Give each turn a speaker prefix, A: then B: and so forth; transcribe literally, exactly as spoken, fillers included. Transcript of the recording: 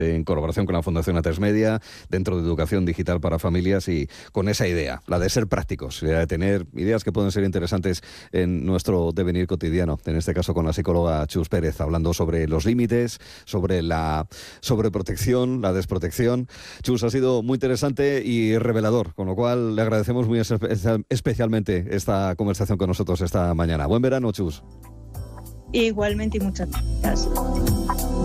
A: en colaboración con la Fundación A tres Media, dentro de Educación Digital para Familias, y con esa idea, la de ser prácticos, la de tener ideas que pueden ser interesantes en nuestro devenir cotidiano, en este caso con la psicóloga Chus Pérez, hablando sobre los límites, sobre la sobreprotección, la desprotección. Chus, ha sido muy interesante y revelador, con lo cual le agradecemos muy espe- especialmente esta conversación con nosotros esta mañana. Buen verano, Chus.
B: Igualmente y muchas gracias.